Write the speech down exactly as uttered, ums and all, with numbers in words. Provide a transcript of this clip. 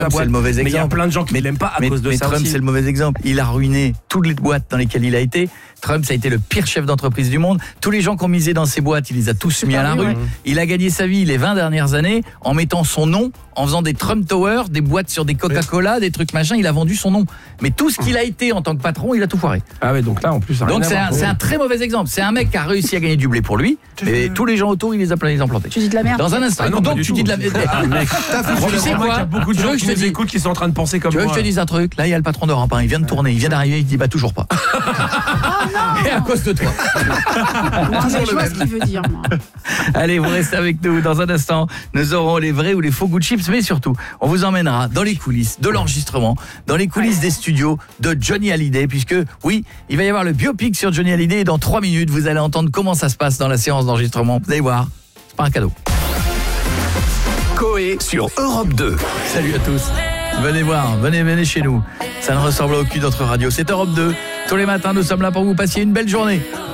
c'est le mauvais exemple. Mais il y a plein de gens qui ne l'aiment pas à mais, cause de mais ça Trump, aussi. c'est le mauvais exemple. Il a ruiné toutes les boîtes dans lesquelles il a été. Trump, ça a été le pire chef d'entreprise du monde. Tous les gens qui ont misé dans ces boîtes, il les a tous mis à la rue. Ouais. Il a gagné sa vie les vingt dernières années en mettant son nom, en faisant des Trump Towers, des boîtes sur des Coca-Cola, des trucs machin. Il a vendu son nom. Mais tout ce qu'il a été en tant que patron, il a tout foiré. Ah ouais, donc là, en plus, ça donc c'est un, c'est un très mauvais exemple. C'est un mec qui a réussi à gagner du blé pour lui. Et tous les gens autour, il les a plein les implantés. Tu dis de la merde. Dans un instant. Ah non, donc tu dis de la merde. Ah, mec. Tu sais quoi ? Il y a beaucoup de gens qui nous écoutent qui sont en train de penser comme moi. Tu veux que je te dise un truc ? Là, il y a le patron d'Europe un. Il vient de tourner. Il vient d'arriver. Il dit bah toujours pas. Et à cause de toi. Non, mais je vois ce qu'il veut dire, moi. Allez, vous restez avec nous. Dans un instant, nous aurons les vrais ou les faux goûts de chips, mais surtout, on vous emmènera dans les coulisses de l'enregistrement, dans les coulisses des studios de Johnny Hallyday, puisque, oui, il va y avoir le biopic sur Johnny Hallyday et dans trois minutes, vous allez entendre comment ça se passe dans la séance d'enregistrement. Vous allez voir, c'est pas un cadeau. Coé sur Europe deux. Salut à tous. Venez voir, venez, venez chez nous. Ça ne ressemble à aucune autre radio. C'est Europe deux. Tous les matins, nous sommes là pour vous passer une belle journée.